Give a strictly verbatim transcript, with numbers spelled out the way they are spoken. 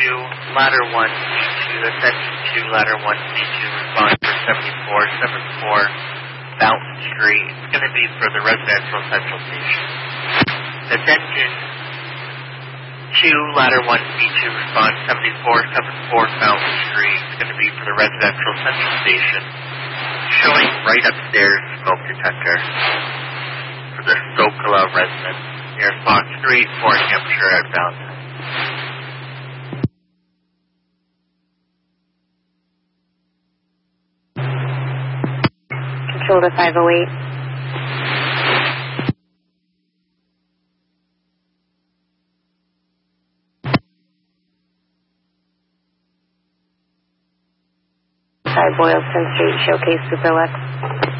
two, ladder one, B two, attention two, ladder one, B two, respond for seventy-four seventy-four Fountain Street. It's going to be for the residential central station. Attention two, ladder one, B two, respond seventy-four seventy-four Fountain Street. It's going to be for the residential central station. Showing right upstairs smoke detector for the Sokola residence near Fox Street, Fort Hampshire at Valentine. Control to five oh eight. five Boylston Street, Showcase Superlux.